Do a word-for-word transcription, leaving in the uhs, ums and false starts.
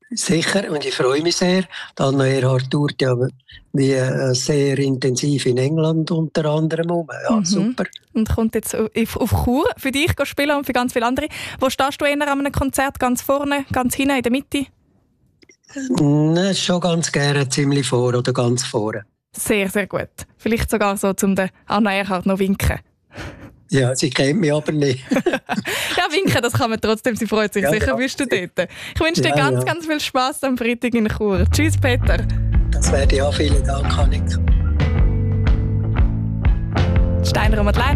Sicher, und ich freue mich sehr. Anna Erhard tourt ja wie äh, sehr intensiv in England unter anderem um. Ja, Mhm. super. Und kommt jetzt auf, auf Chur für dich spielen und für ganz viele andere. Wo stehst du eher an einem Konzert? Ganz vorne, ganz hinten, in der Mitte? Nein, schon ganz gerne ziemlich vor oder ganz vorne. Sehr, sehr gut. Vielleicht sogar so, um der Anna Erhard noch winken. Ja, sie kennt mich aber nicht. Ja, winken, das kann man trotzdem. Sie freut sich ja, sicher, ja. bist du dort. Ich wünsche dir ja, ganz, ja. ganz viel Spass am Freitag in Chur. Tschüss, Peter. Das werde ich auch. Vielen Dank, Annika. Steiner und Madeleine.